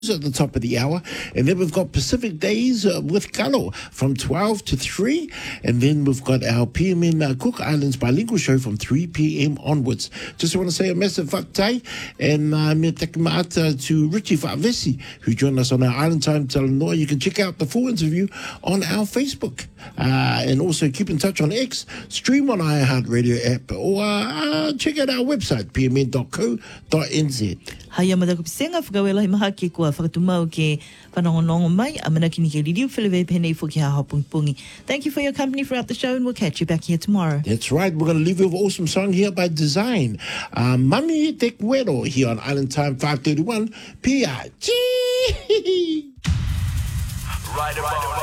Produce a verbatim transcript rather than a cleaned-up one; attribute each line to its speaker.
Speaker 1: at the top of the hour, and then we've got Pacific Days uh, with Kalo from twelve to three, and then we've got our P M in uh, Cook Islands bilingual show from three p.m. onwards. Just want to say a massive whaktai and uh, me take maata to Richie Fa'avesi, who joined us on our Island Time Talanoa. You can check out the full interview on our Facebook, uh, and also keep in touch on X, stream on iHeartRadio app, or uh, check out our website, p m n dot co dot n z.
Speaker 2: Hai amada ko pisenga whakawela hi maha ke kua whakatumau ke whanongonongo mai a mana kini ke ririu whilewe penei fuki ha hapungpungi. Thank you for your company throughout the show, and we'll catch you back here tomorrow.
Speaker 1: That's right. We're going to leave you with an awesome song here by Design. Uh, Mami Te Cuero here on Island Time five thirty-one P I G. Right about